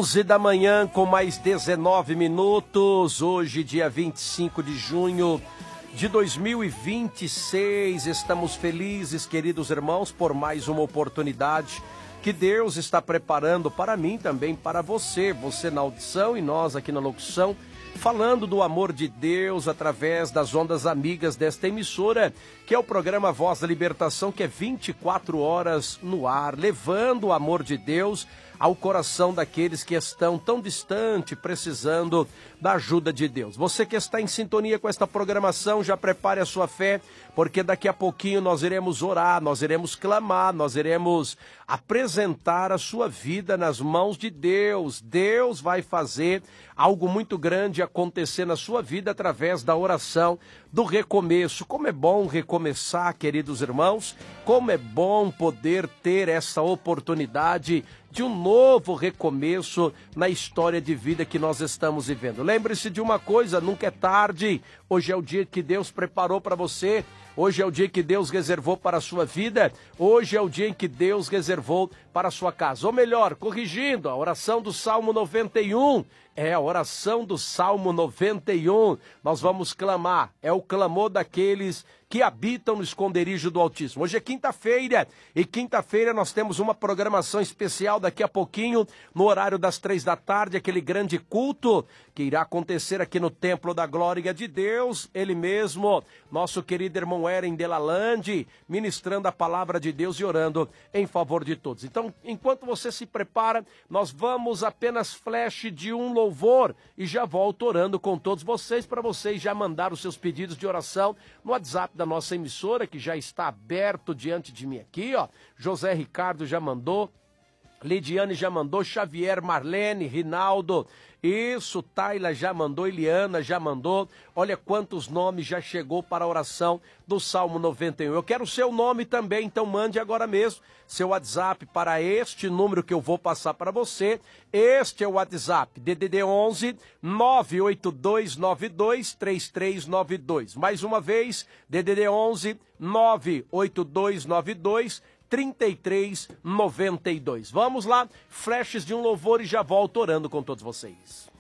11 da manhã com mais 19 minutos, hoje dia 25 de junho de 2026, estamos felizes, queridos irmãos, por mais uma oportunidade que Deus está preparando para mim também, para você na audição e nós aqui na locução, falando do amor de Deus através das ondas amigas desta emissora, que é o programa Voz da Libertação, que é 24 horas no ar, levando o amor de Deus ao coração daqueles que estão tão distante, precisando da ajuda de Deus. Você que está em sintonia com esta programação, já prepare a sua fé, porque daqui a pouquinho nós iremos orar, nós iremos clamar, nós iremos apresentar a sua vida nas mãos de Deus. Deus vai fazer algo muito grande acontecer na sua vida através da oração do recomeço. Como é bom recomeçar, queridos irmãos, como é bom poder ter essa oportunidade de um novo recomeço na história de vida que nós estamos vivendo. Lembre-se de uma coisa, nunca é tarde. Hoje é o dia que Deus preparou para você. Hoje é o dia que Deus reservou para a sua vida. Hoje é o dia em que Deus reservou para a sua casa. Ou melhor, corrigindo, a oração do Salmo 91. É a oração do Salmo 91. Nós vamos clamar. É o clamor daqueles que habitam no esconderijo do Altíssimo. Hoje é quinta-feira, e quinta-feira nós temos uma programação especial daqui a pouquinho, no horário das 3 da tarde, aquele grande culto que irá acontecer aqui no Templo da Glória de Deus. Ele mesmo, nosso querido irmão Eren Delalande, ministrando a palavra de Deus e orando em favor de todos. Então, enquanto você se prepara, nós vamos apenas flash de um louvor e já volto orando com todos vocês, para vocês já mandar os seus pedidos de oração no WhatsApp da nossa emissora, que já está aberto diante de mim aqui, ó. José Ricardo já mandou, Lidiane já mandou, Xavier, Marlene, Rinaldo, isso, Taila já mandou, Eliana já mandou. Olha quantos nomes já chegou para a oração do Salmo 91. Eu quero o seu nome também, então mande agora mesmo seu WhatsApp para este número que eu vou passar para você. Este é o WhatsApp, DDD 11 98292 3392. Mais uma vez, DDD 11 98292 3392. Vamos lá, flashes de um louvor e já volto orando com todos vocês.